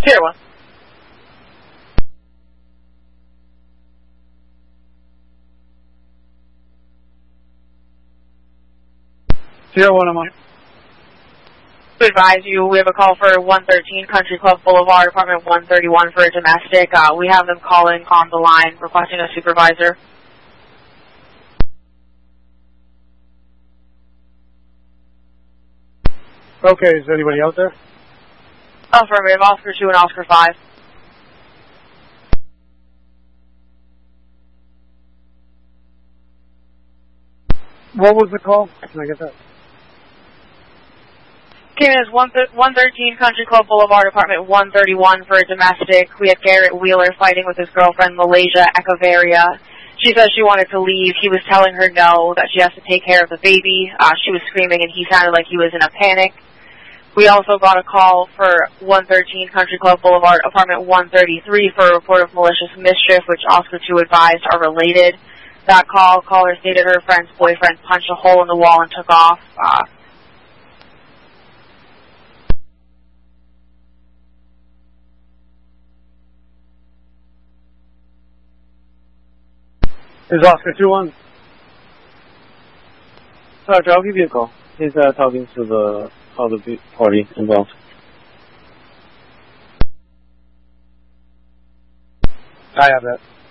Sierra 1. Sierra 1, I'm on. To advise you, we have a call for 113 Country Club Boulevard, apartment 131 for a domestic. We have them calling on the line, requesting a supervisor. Okay, is anybody out there? Affirmative, Oscar 2 and Oscar 5. What was the call? Can I get that? Came in as 113 Country Club Boulevard, apartment 131 for a domestic. We had Garrett Wheeler fighting with his girlfriend, Malaysia Echevarria. She said she wanted to leave. He was telling her no, that she has to take care of the baby. She was screaming, and he sounded like he was in a panic. We also got a call for 113 Country Club Boulevard, apartment 133 for a report of malicious mischief, which Oscar 2 advised are related. That caller stated her friend's boyfriend punched a hole in the wall and took off. Is Oscar 2 on? Sergeant, I'll give you a call. He's talking to the other party involved. I have that.